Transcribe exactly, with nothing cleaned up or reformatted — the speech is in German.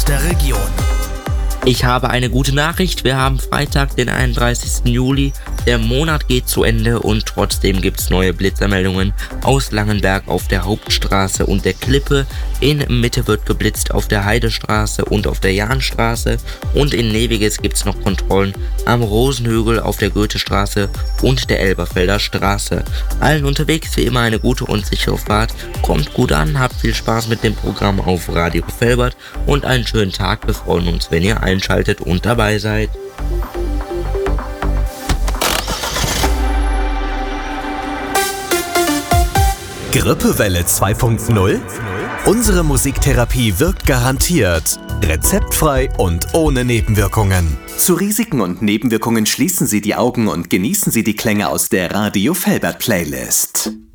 der Region. Ich habe eine gute Nachricht. Wir haben Freitag, den einunddreißigsten Juli. Der Monat geht zu Ende und trotzdem gibt's neue Blitzermeldungen aus Langenberg auf der Hauptstraße und der Klippe. In Mitte wird geblitzt auf der Heidestraße und auf der Jahnstraße. Und in Neviges gibt's noch Kontrollen am Rosenhügel auf der Goethestraße und der Elberfelder Straße. Allen unterwegs wie immer eine gute und sichere Fahrt. Kommt gut an, habt viel Spaß mit dem Programm auf Radio Velbert und einen schönen Tag. Wir freuen uns, wenn ihr einschaltet und dabei seid. Grippewelle zwei Punkt null? Unsere Musiktherapie wirkt garantiert. Rezeptfrei und ohne Nebenwirkungen. Zu Risiken und Nebenwirkungen schließen Sie die Augen und genießen Sie die Klänge aus der Radio Velbert Playlist.